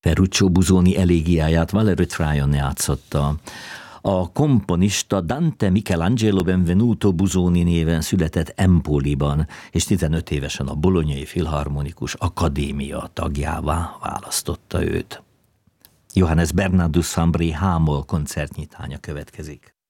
Ferruccio Busoni elégiáját Valerio Tryon játszotta. A komponista Dante Michelangelo Benvenuto Busoni néven született Empoliban, és 15 évesen a Bolognai Filharmonikus Akadémia tagjává választotta őt. Johannes Bernardus Szambri Hámol koncertnyitánya következik.